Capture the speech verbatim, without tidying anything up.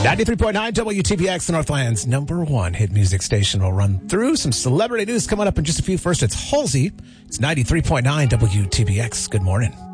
ninety-three point nine W T B X, Northland's number one hit music station. We'll run through some celebrity news coming up in just a few. First, it's Halsey. It's ninety-three point nine W T B X. Good morning.